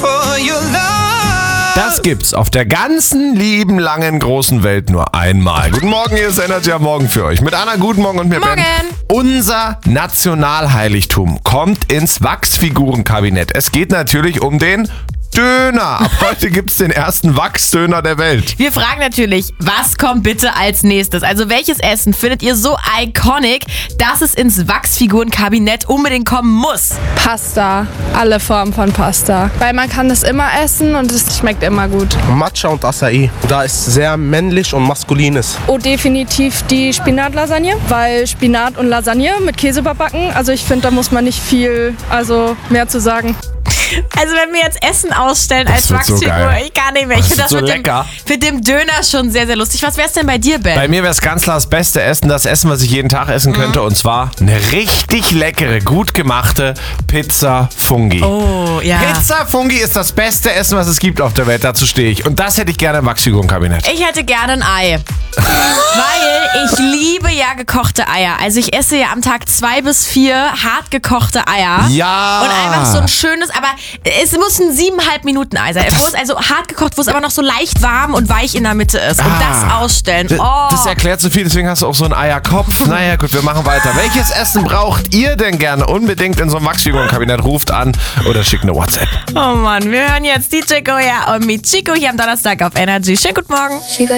for your love. Das gibt's auf der ganzen lieben, langen, großen Welt nur einmal. Guten Morgen, hier ist Energy am Morgen für euch. Mit Anna, guten Morgen und mir Morgen. Ben. Unser Nationalheiligtum kommt ins Wachsfigurenkabinett. Es geht natürlich um den Döner. Ab heute gibt's den ersten Wachsdöner der Welt. Wir fragen natürlich, was kommt bitte als nächstes? Also welches Essen findet ihr so iconic, dass es ins Wachsfigurenkabinett unbedingt kommen muss? Pasta, alle Formen von Pasta. Weil man kann es immer essen und es schmeckt immer gut. Matcha und Acai. Da ist sehr männlich und maskulin ist. Oh, definitiv die Spinatlasagne, weil Spinat und Lasagne mit Käse überbacken. Also ich finde, da muss man nicht viel, mehr zu sagen. Also wenn wir jetzt Essen ausstellen Das als wird so Wachsfigur, geil. ich kann nicht mehr. Ich Das finde wird so lecker. mit dem Döner schon sehr, sehr lustig. Was wär's denn bei dir, Ben? Bei mir wäre es ganz klar das beste Essen, das Essen, was ich jeden Tag essen könnte. Und zwar eine richtig leckere, gut gemachte Pizza Fungi. Oh, ja. Pizza Fungi ist das beste Essen, was es gibt auf der Welt. Dazu stehe ich. Und das hätte ich gerne im Wachsfigurenkabinett. Ich hätte gerne ein Ei. Weil ich liebe ja gekochte Eier. Also ich esse ja am Tag 2 bis 4 hart gekochte Eier. Ja. Und einfach so ein schönes, aber es muss ein 7,5 Minuten Ei sein. Es muss also hart gekocht, wo es aber noch so leicht warm und weich in der Mitte ist. Und das ausstellen. Oh. Das erklärt so viel, deswegen hast du auch so einen Eierkopf. Naja, gut, wir machen weiter. Welches Essen braucht ihr denn gerne? Unbedingt in so einem Wachsfigurenkabinett. Ruft an oder schickt eine WhatsApp. Oh Mann, wir hören jetzt DJ Goya und Michiko hier am Donnerstag auf Energy. Schönen guten Morgen.